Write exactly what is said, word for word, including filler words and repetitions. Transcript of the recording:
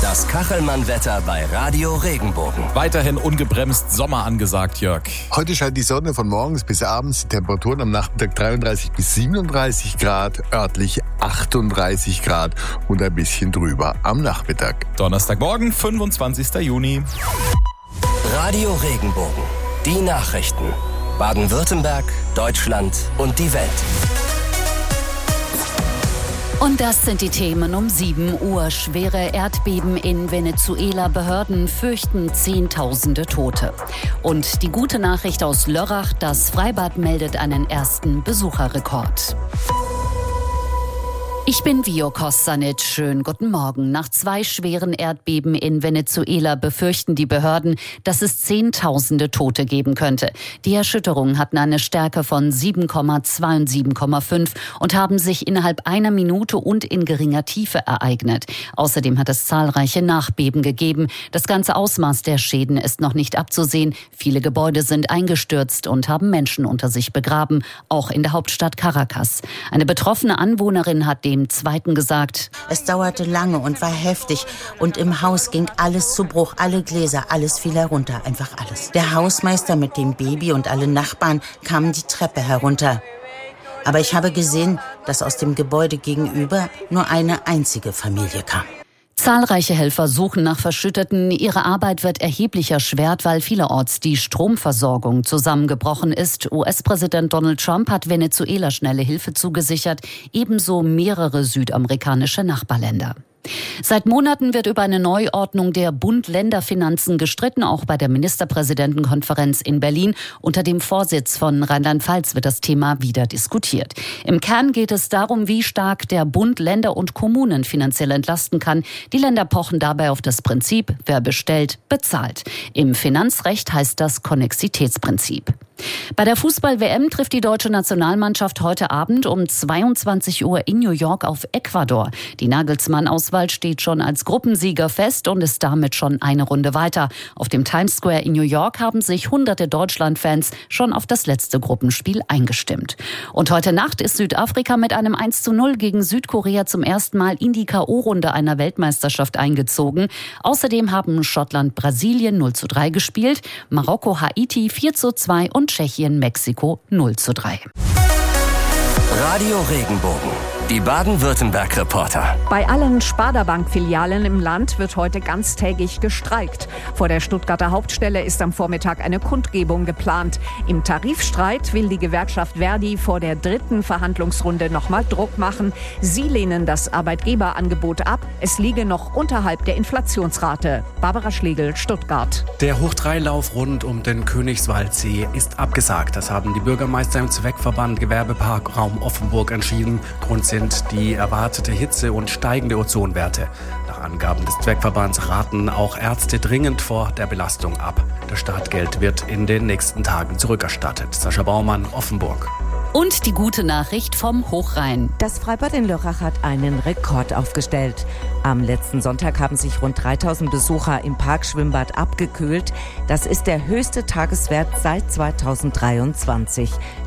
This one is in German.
Das Kachelmann-Wetter bei Radio Regenbogen. Weiterhin ungebremst Sommer angesagt, Jörg. Heute scheint die Sonne von morgens bis abends. Die Temperaturen am Nachmittag dreiunddreißig bis siebenunddreißig Grad, örtlich achtunddreißig Grad und ein bisschen drüber am Nachmittag. Donnerstagmorgen, fünfundzwanzigster Juni. Radio Regenbogen. Die Nachrichten. Baden-Württemberg, Deutschland und die Welt. Und das sind die Themen um sieben Uhr. Schwere Erdbeben in Venezuela. Behörden fürchten Zehntausende Tote. Und die gute Nachricht aus Lörrach. Das Freibad meldet einen ersten Besucherrekord. Ich bin Vio Kostanic. Schönen guten Morgen. Nach zwei schweren Erdbeben in Venezuela befürchten die Behörden, dass es Zehntausende Tote geben könnte. Die Erschütterungen hatten eine Stärke von sieben Komma zwei und sieben Komma fünf und haben sich innerhalb einer Minute und in geringer Tiefe ereignet. Außerdem hat es zahlreiche Nachbeben gegeben. Das ganze Ausmaß der Schäden ist noch nicht abzusehen. Viele Gebäude sind eingestürzt und haben Menschen unter sich begraben, auch in der Hauptstadt Caracas. Eine betroffene Anwohnerin hat dem Zweiten gesagt: Es dauerte lange und war heftig und im Haus ging alles zu Bruch, alle Gläser, alles fiel herunter, einfach alles. Der Hausmeister mit dem Baby und alle Nachbarn kamen die Treppe herunter. Aber ich habe gesehen, dass aus dem Gebäude gegenüber nur eine einzige Familie kam. Zahlreiche Helfer suchen nach Verschütteten. Ihre Arbeit wird erheblich erschwert, weil vielerorts die Stromversorgung zusammengebrochen ist. U S-Präsident Donald Trump hat Venezuela schnelle Hilfe zugesichert, ebenso mehrere südamerikanische Nachbarländer. Seit Monaten wird über eine Neuordnung der Bund-Länder-Finanzen gestritten. Auch bei der Ministerpräsidentenkonferenz in Berlin unter dem Vorsitz von Rheinland-Pfalz wird das Thema wieder diskutiert. Im Kern geht es darum, wie stark der Bund Länder und Kommunen finanziell entlasten kann. Die Länder pochen dabei auf das Prinzip, wer bestellt, bezahlt. Im Finanzrecht heißt das Konnexitätsprinzip. Bei der Fußball-W M trifft die deutsche Nationalmannschaft heute Abend um zweiundzwanzig Uhr in New York auf Ecuador. Die Nagelsmann-Auswahl steht schon als Gruppensieger fest und ist damit schon eine Runde weiter. Auf dem Times Square in New York haben sich hunderte Deutschland-Fans schon auf das letzte Gruppenspiel eingestimmt. Und heute Nacht ist Südafrika mit einem eins zu null gegen Südkorea zum ersten Mal in die K O-Runde einer Weltmeisterschaft eingezogen. Außerdem haben Schottland Brasilien null zu drei gespielt, Marokko Haiti vier zu zwei und Tschechien Mexiko null zu drei. Radio Regenbogen. Die Baden-Württemberg-Reporter. Bei allen Sparda-Bank-Filialen im Land wird heute ganztägig gestreikt. Vor der Stuttgarter Hauptstelle ist am Vormittag eine Kundgebung geplant. Im Tarifstreit will die Gewerkschaft Verdi vor der dritten Verhandlungsrunde nochmal Druck machen. Sie lehnen das Arbeitgeberangebot ab. Es liege noch unterhalb der Inflationsrate. Barbara Schlegel, Stuttgart. Der Hoch drei Lauf rund um den Königswaldsee ist abgesagt. Das haben die Bürgermeister im Zweckverband Gewerbepark Raum Offenburg entschieden. Grund sind die erwartete Hitze und steigende Ozonwerte. Nach Angaben des Zweckverbands raten auch Ärzte dringend vor der Belastung ab. Das Startgeld wird in den nächsten Tagen zurückerstattet. Sascha Baumann, Offenburg. Und die gute Nachricht vom Hochrhein. Das Freibad in Lörrach hat einen Rekord aufgestellt. Am letzten Sonntag haben sich rund dreitausend Besucher im Parkschwimmbad abgekühlt. Das ist der höchste Tageswert seit zweitausenddreiundzwanzig.